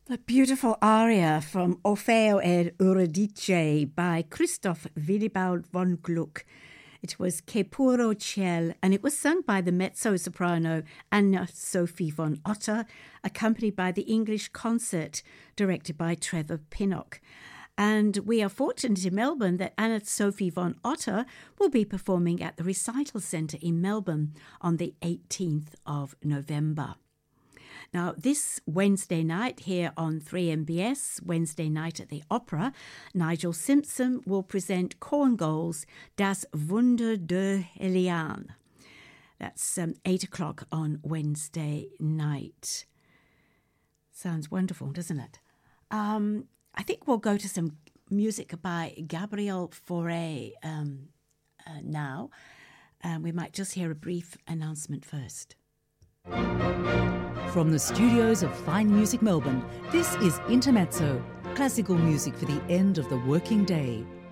A beautiful aria from Orfeo ed Euridice by Christoph Willibald von Gluck. It was Che puro ciel, and it was sung by the mezzo-soprano Anna-Sophie von Otter, accompanied by the English concert directed by Trevor Pinnock. And we are fortunate in Melbourne that Anna-Sophie von Otter will be performing at the Recital Centre in Melbourne on the 18th of November. Now, this Wednesday night here on 3MBS, Wednesday night at the Opera, Nigel Simpson will present Korngold's Das Wunder der Eliane. That's 8 o'clock on Wednesday night. Sounds wonderful, doesn't it? I think we'll go to some music by Gabriel Fauré now. We might just hear a brief announcement first. From the studios of Fine Music Melbourne, this is Intermezzo, classical music for the end of the working day.